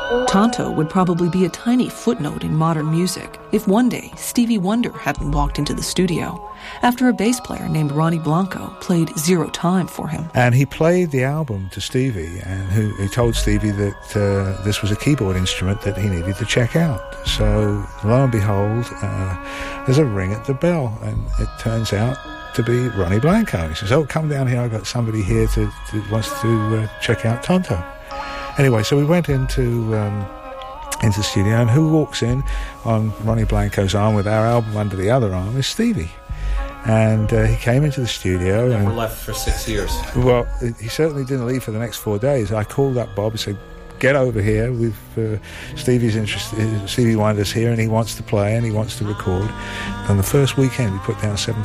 Tonto would probably be a tiny footnote in modern music if one day Stevie Wonder hadn't walked into the studio after a bass player named Ronnie Blanco played Zero Time for him. And he played the album to Stevie, and who told Stevie that this was a keyboard instrument that he needed to check out. So lo and behold, there's a ring at the bell, and it turns out to be Ronnie Blanco. He says, "Oh, come down here, I've got somebody here who wants to check out Tonto." Anyway, so we went into the studio, and who walks in on Ronnie Blanco's arm with our album under the other arm is Stevie. And he came into the studio. Never left for 6 years. Well, he certainly didn't leave for the next 4 days. I called up Bob and said, "Get over here. Stevie's interested. Stevie Wonder's here, and he wants to play and he wants to record." And the first weekend, we put down 17